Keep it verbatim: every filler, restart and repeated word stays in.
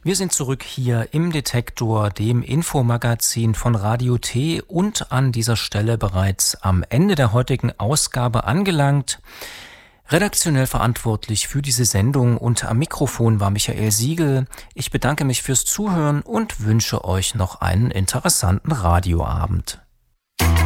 Wir sind zurück hier im Detektor, dem Infomagazin von Radio T, und an dieser Stelle bereits am Ende der heutigen Ausgabe angelangt. Redaktionell verantwortlich für diese Sendung und am Mikrofon war Michael Siegel. Ich bedanke mich fürs Zuhören und wünsche euch noch einen interessanten Radioabend.